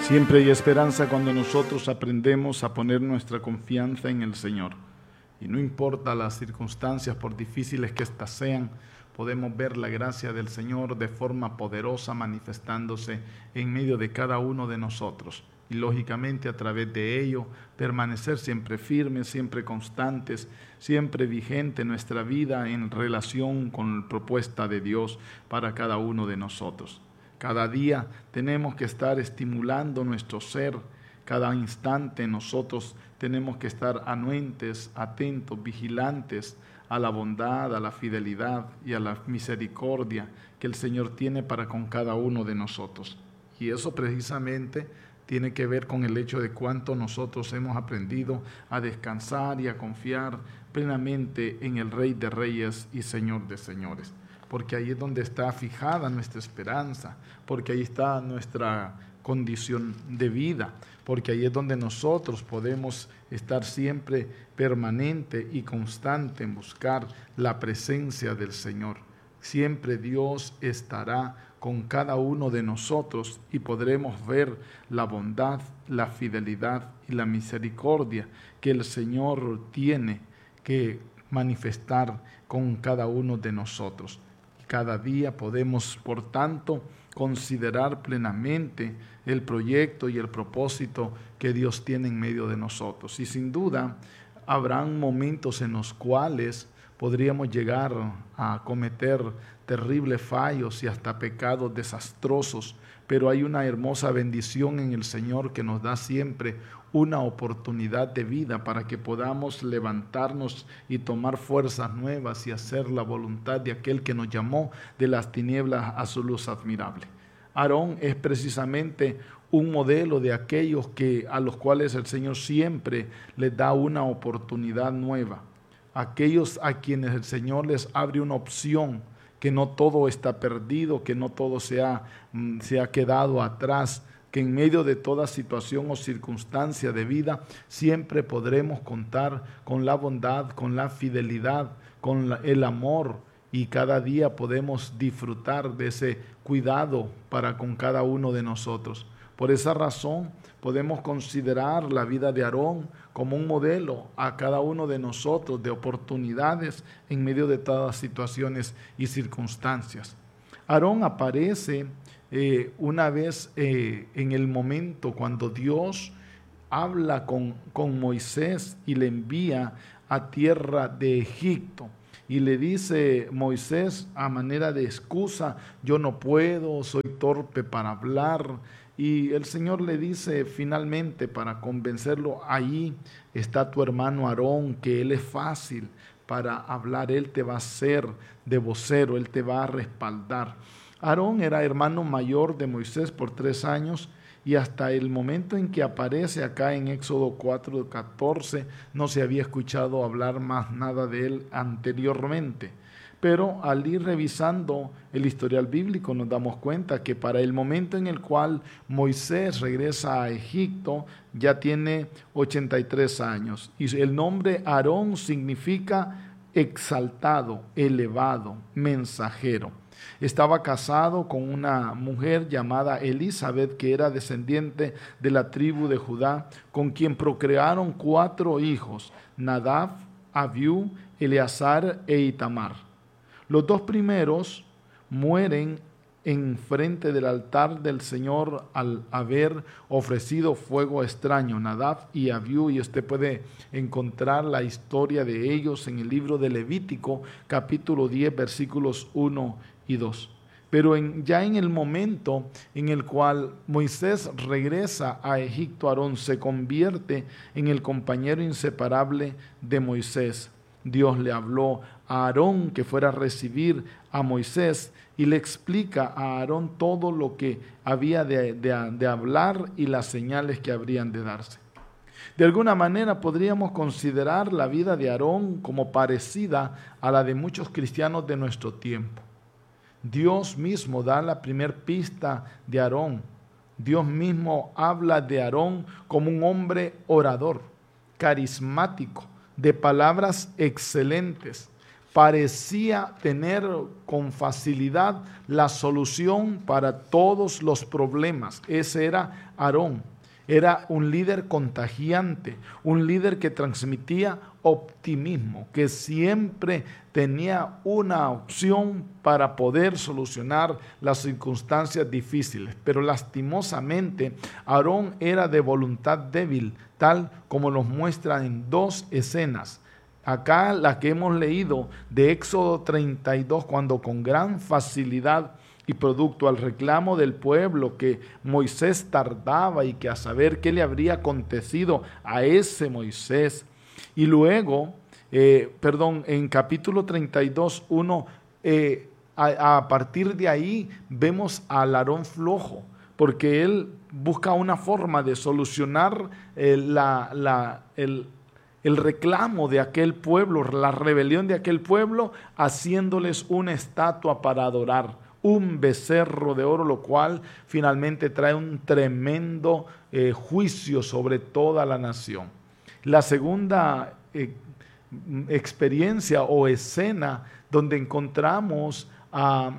Siempre hay esperanza cuando nosotros aprendemos a poner nuestra confianza en el Señor. Y no importa las circunstancias, por difíciles que éstas sean, podemos ver la gracia del Señor de forma poderosa manifestándose en medio de cada uno de nosotros. Y lógicamente a través de ello permanecer siempre firmes, siempre constantes, siempre vigente nuestra vida en relación con la propuesta de Dios para cada uno de nosotros. Cada día tenemos que estar estimulando nuestro ser. Cada instante nosotros tenemos que estar anuentes, atentos, vigilantes a la bondad, a la fidelidad y a la misericordia que el Señor tiene para con cada uno de nosotros. Y eso precisamente tiene que ver con el hecho de cuánto nosotros hemos aprendido a descansar y a confiar plenamente en el Rey de Reyes y Señor de Señores. Porque ahí es donde está fijada nuestra esperanza, porque ahí está nuestra condición de vida, porque ahí es donde nosotros podemos estar siempre permanente y constante en buscar la presencia del Señor. Siempre Dios estará con cada uno de nosotros y podremos ver la bondad, la fidelidad y la misericordia que el Señor tiene que manifestar con cada uno de nosotros. Cada día podemos, por tanto, considerar plenamente el proyecto y el propósito que Dios tiene en medio de nosotros. Y sin duda, habrán momentos en los cuales podríamos llegar a cometer terribles fallos y hasta pecados desastrosos, pero hay una hermosa bendición en el Señor que nos da siempre una oportunidad de vida para que podamos levantarnos y tomar fuerzas nuevas y hacer la voluntad de aquel que nos llamó de las tinieblas a su luz admirable. Aarón es precisamente un modelo de aquellos a los cuales el Señor siempre les da una oportunidad nueva. Aquellos a quienes el Señor les abre una opción, que no todo está perdido, que no todo se ha quedado atrás, que en medio de toda situación o circunstancia de vida siempre podremos contar con la bondad, con la fidelidad, con el amor, y cada día podemos disfrutar de ese cuidado para con cada uno de nosotros. Por esa razón podemos considerar la vida de Aarón como un modelo a cada uno de nosotros de oportunidades en medio de todas situaciones y circunstancias. Aarón aparece una vez en el momento cuando Dios habla con Moisés y le envía a tierra de Egipto. Y le dice Moisés a manera de excusa: yo no puedo, soy torpe para hablar. Y el Señor le dice finalmente, para convencerlo: ahí está tu hermano Aarón, que él es fácil para hablar, él te va a ser de vocero, él te va a respaldar. Aarón era hermano mayor de Moisés por 3 años, y hasta el momento en que aparece acá en Éxodo 4:14 no se había escuchado hablar más nada de él anteriormente. Pero al ir revisando el historial bíblico nos damos cuenta que para el momento en el cual Moisés regresa a Egipto ya tiene 83 años. Y el nombre Aarón significa exaltado, elevado, mensajero. Estaba casado con una mujer llamada Elizabeth, que era descendiente de la tribu de Judá, con quien procrearon 4 hijos: Nadab, Abiú, Eleazar e Itamar. Los 2 primeros mueren en frente del altar del Señor al haber ofrecido fuego extraño, Nadab y Abiú, y usted puede encontrar la historia de ellos en el libro de Levítico, capítulo 10, versículos 1 y 2. Pero ya en el momento en el cual Moisés regresa a Egipto, Aarón se convierte en el compañero inseparable de Moisés. Dios le habló a Aarón que fuera a recibir a Moisés y le explica a Aarón todo lo que había de hablar y las señales que habrían de darse. De alguna manera podríamos considerar la vida de Aarón como parecida a la de muchos cristianos de nuestro tiempo. Dios mismo da la primer pista de Aarón. Dios mismo habla de Aarón como un hombre orador, carismático, de palabras excelentes, parecía tener con facilidad la solución para todos los problemas. Ese era Aarón. Era un líder contagiante, un líder que transmitía optimismo, que siempre tenía una opción para poder solucionar las circunstancias difíciles. Pero lastimosamente, Aarón era de voluntad débil, tal como nos muestra en dos escenas. Acá la que hemos leído de Éxodo 32, cuando con gran facilidad y producto al reclamo del pueblo que Moisés tardaba y que a saber qué le habría acontecido a ese Moisés. Y luego, en capítulo 32, a partir de ahí vemos al Aarón flojo, porque él busca una forma de solucionar el reclamo de aquel pueblo, la rebelión de aquel pueblo, haciéndoles una estatua para adorar, un becerro de oro, lo cual finalmente trae un tremendo juicio sobre toda la nación. La segunda experiencia o escena donde encontramos a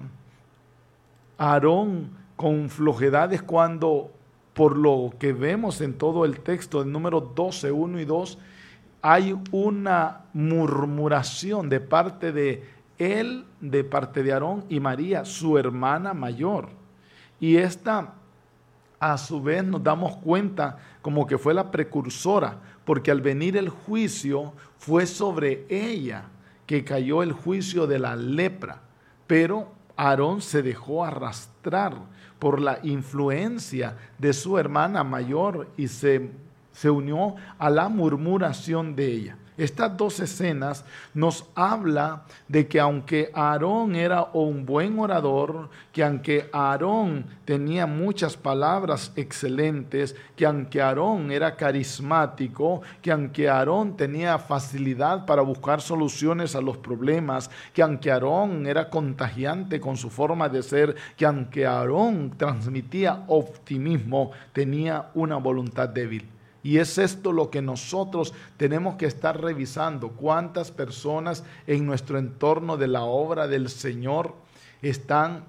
Aarón con flojedades, cuando, por lo que vemos en todo el texto, en número 12, 1 y 2, hay una murmuración de parte de él, de parte de Aarón y María, su hermana mayor. Y esta, a su vez, nos damos cuenta como que fue la precursora, porque al venir el juicio fue sobre ella que cayó el juicio de la lepra. Pero Aarón se dejó arrastrar por la influencia de su hermana mayor y se unió a la murmuración de ella. Estas dos escenas nos habla de que aunque Aarón era un buen orador, que aunque Aarón tenía muchas palabras excelentes, que aunque Aarón era carismático, que aunque Aarón tenía facilidad para buscar soluciones a los problemas, que aunque Aarón era contagiante con su forma de ser, que aunque Aarón transmitía optimismo, tenía una voluntad débil. Y es esto lo que nosotros tenemos que estar revisando. ¿Cuántas personas en nuestro entorno de la obra del Señor están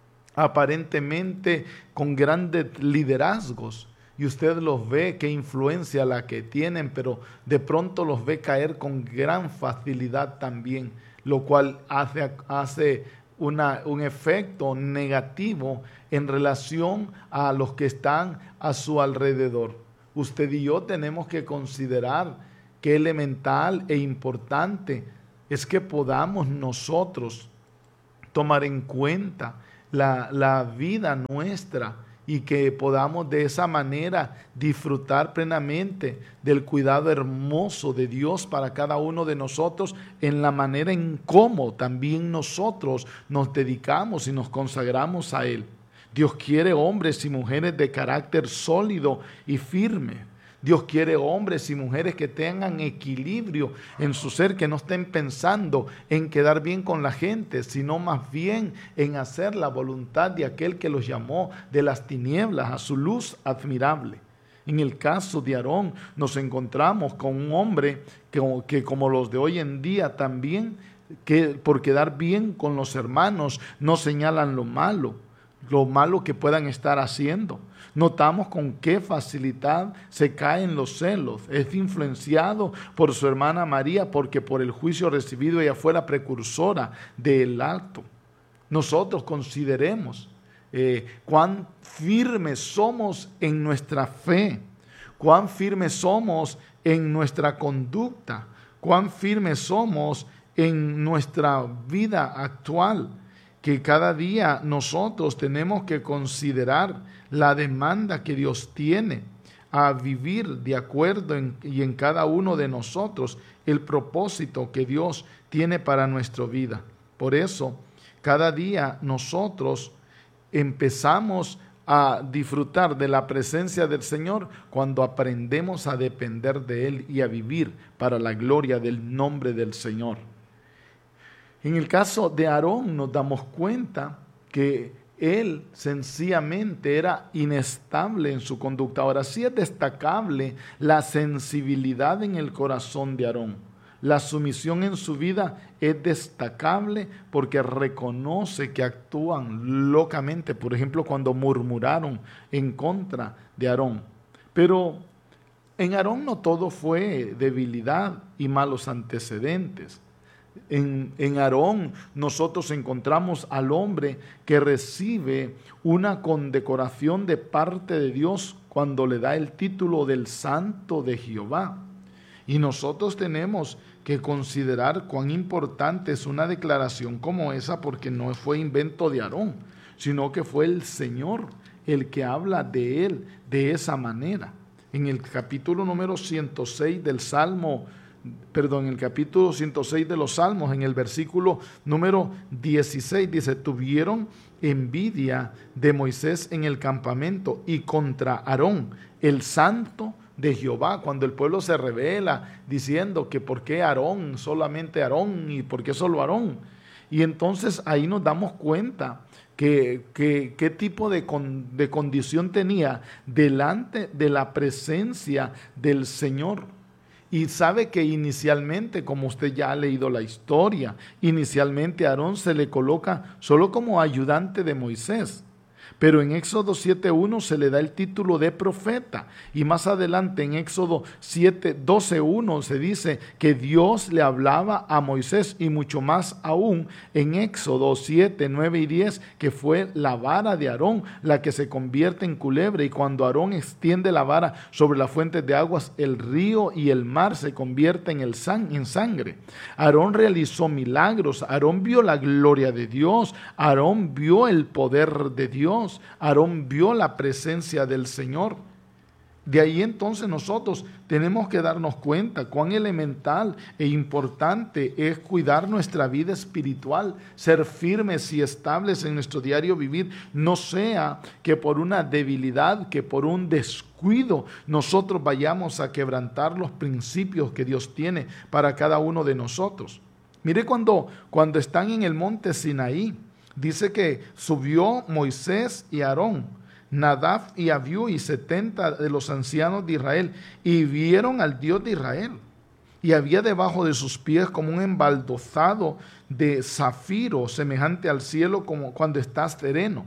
aparentemente con grandes liderazgos? Y usted los ve, qué influencia la que tienen, pero de pronto los ve caer con gran facilidad también, lo cual hace un efecto negativo en relación a los que están a su alrededor. Usted y yo tenemos que considerar qué elemental e importante es que podamos nosotros tomar en cuenta la vida nuestra y que podamos de esa manera disfrutar plenamente del cuidado hermoso de Dios para cada uno de nosotros, en la manera en cómo también nosotros nos dedicamos y nos consagramos a Él. Dios quiere hombres y mujeres de carácter sólido y firme. Dios quiere hombres y mujeres que tengan equilibrio en su ser, que no estén pensando en quedar bien con la gente, sino más bien en hacer la voluntad de aquel que los llamó de las tinieblas a su luz admirable. En el caso de Aarón nos encontramos con un hombre que como los de hoy en día también, que por quedar bien con los hermanos no señalan lo malo que puedan estar haciendo. Notamos con qué facilidad se caen los celos. Es influenciado por su hermana María, porque por el juicio recibido ella fue la precursora del acto. Nosotros consideremos cuán firmes somos en nuestra fe, cuán firmes somos en nuestra conducta, cuán firmes somos en nuestra vida actual, que cada día nosotros tenemos que considerar la demanda que Dios tiene a vivir de acuerdo y en cada uno de nosotros el propósito que Dios tiene para nuestra vida. Por eso, cada día nosotros empezamos a disfrutar de la presencia del Señor cuando aprendemos a depender de Él y a vivir para la gloria del nombre del Señor. En el caso de Aarón nos damos cuenta que él sencillamente era inestable en su conducta. Ahora sí es destacable la sensibilidad en el corazón de Aarón. La sumisión en su vida es destacable porque reconoce que actúan locamente. Por ejemplo, cuando murmuraron en contra de Aarón. Pero en Aarón no todo fue debilidad y malos antecedentes. En Aarón nosotros encontramos al hombre que recibe una condecoración de parte de Dios cuando le da el título del Santo de Jehová. Y nosotros tenemos que considerar cuán importante es una declaración como esa, porque no fue invento de Aarón, sino que fue el Señor el que habla de él de esa manera. En el capítulo número 106 del Salmo, en el capítulo 106 de los Salmos, en el versículo número 16, dice: tuvieron envidia de Moisés en el campamento y contra Aarón, el santo de Jehová, cuando el pueblo se rebela diciendo que por qué Aarón, solamente Aarón, y por qué solo Aarón. Y entonces ahí nos damos cuenta qué tipo de condición tenía delante de la presencia del Señor. Y sabe que inicialmente, como usted ya ha leído la historia, inicialmente a Aarón se le coloca solo como ayudante de Moisés. Pero en Éxodo 7.1 se le da el título de profeta. Y más adelante en Éxodo 12.1 se dice que Dios le hablaba a Moisés, y mucho más aún en Éxodo 7, 9 y 10, que fue la vara de Aarón la que se convierte en culebra. Y cuando Aarón extiende la vara sobre las fuentes de aguas, el río y el mar se convierten en sangre. Aarón realizó milagros. Aarón vio la gloria de Dios. Aarón vio el poder de Dios. Aarón vio la presencia del Señor. De ahí entonces nosotros tenemos que darnos cuenta cuán elemental e importante es cuidar nuestra vida espiritual, ser firmes y estables en nuestro diario vivir. No sea que por una debilidad, que por un descuido, nosotros vayamos a quebrantar los principios que Dios tiene para cada uno de nosotros. Mire cuando están en el monte Sinaí, dice que subió Moisés y Aarón, Nadab y Abiú y 70 de los ancianos de Israel, y vieron al Dios de Israel. Y había debajo de sus pies como un embaldosado de zafiro, semejante al cielo como cuando está sereno.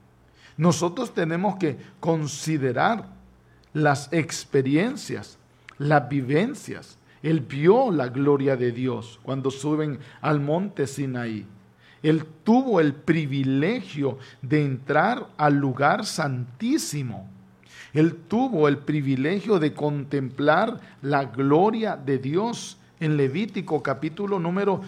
Nosotros tenemos que considerar las experiencias, las vivencias. Él vio la gloria de Dios cuando suben al monte Sinaí. Él tuvo el privilegio de entrar al lugar santísimo. Él tuvo el privilegio de contemplar la gloria de Dios. En Levítico capítulo número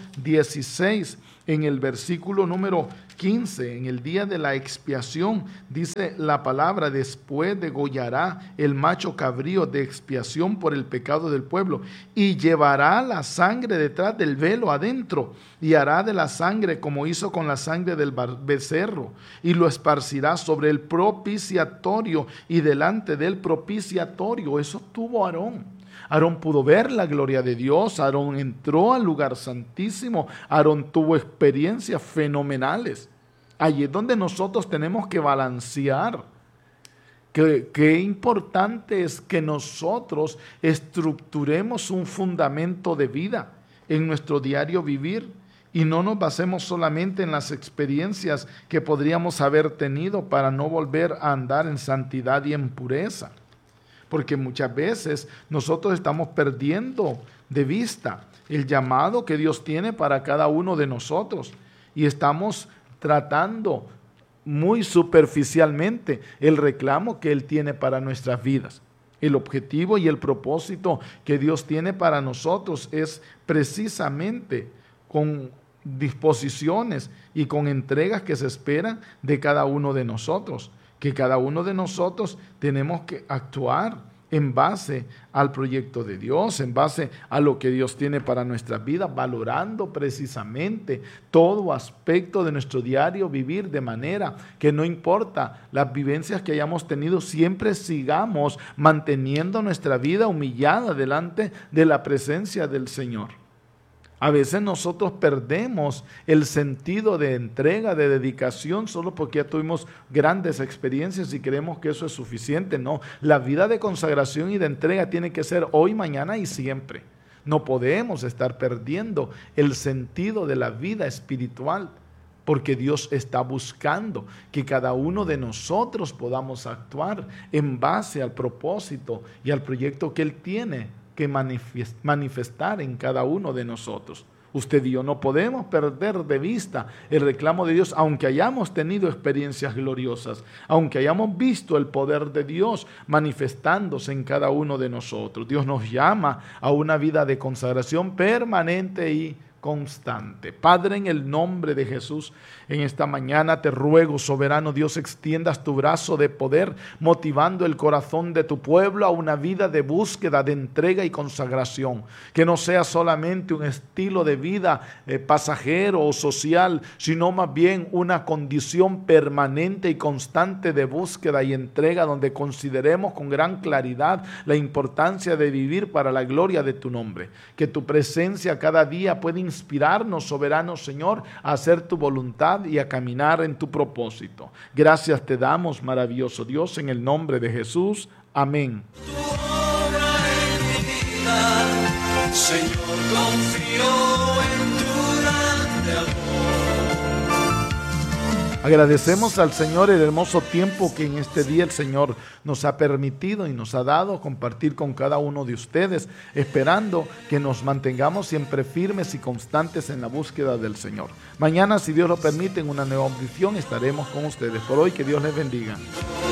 16, en el versículo número 15, en el día de la expiación, dice la palabra: después degollará el macho cabrío de expiación por el pecado del pueblo, y llevará la sangre detrás del velo adentro, y hará de la sangre como hizo con la sangre del becerro, y lo esparcirá sobre el propiciatorio y delante del propiciatorio. Eso tuvo Aarón. Aarón pudo ver la gloria de Dios. Aarón entró al lugar santísimo. Aarón tuvo experiencias fenomenales. Allí es donde nosotros tenemos que balancear. Qué importante es que nosotros estructuremos un fundamento de vida en nuestro diario vivir y no nos basemos solamente en las experiencias que podríamos haber tenido para no volver a andar en santidad y en pureza. Porque muchas veces nosotros estamos perdiendo de vista el llamado que Dios tiene para cada uno de nosotros y estamos tratando muy superficialmente el reclamo que Él tiene para nuestras vidas. El objetivo y el propósito que Dios tiene para nosotros es precisamente con disposiciones y con entregas que se esperan de cada uno de nosotros. Que cada uno de nosotros tenemos que actuar en base al proyecto de Dios, en base a lo que Dios tiene para nuestras vidas, valorando precisamente todo aspecto de nuestro diario vivir, de manera que no importa las vivencias que hayamos tenido, siempre sigamos manteniendo nuestra vida humillada delante de la presencia del Señor. A veces nosotros perdemos el sentido de entrega, de dedicación, solo porque ya tuvimos grandes experiencias y creemos que eso es suficiente. No, la vida de consagración y de entrega tiene que ser hoy, mañana y siempre. No podemos estar perdiendo el sentido de la vida espiritual, porque Dios está buscando que cada uno de nosotros podamos actuar en base al propósito y al proyecto que Él tiene que manifestar en cada uno de nosotros. Usted y yo no podemos perder de vista el reclamo de Dios, aunque hayamos tenido experiencias gloriosas, aunque hayamos visto el poder de Dios manifestándose en cada uno de nosotros. Dios nos llama a una vida de consagración permanente y constante. Padre, en el nombre de Jesús, en esta mañana te ruego, soberano Dios, extiendas tu brazo de poder, motivando el corazón de tu pueblo a una vida de búsqueda, de entrega y consagración. Que no sea solamente un estilo de vida pasajero o social, sino más bien una condición permanente y constante de búsqueda y entrega, donde consideremos con gran claridad la importancia de vivir para la gloria de tu nombre. Que tu presencia cada día pueda inspirarnos, soberano Señor, a hacer tu voluntad y a caminar en tu propósito. Gracias te damos, maravilloso Dios, en el nombre de Jesús. Amén. Tu obra en mi vida, Señor, confío en tu grande amor. Agradecemos al Señor el hermoso tiempo que en este día el Señor nos ha permitido y nos ha dado compartir con cada uno de ustedes, esperando que nos mantengamos siempre firmes y constantes en la búsqueda del Señor. Mañana, si Dios lo permite, en una nueva audición estaremos con ustedes. Por hoy, que Dios les bendiga.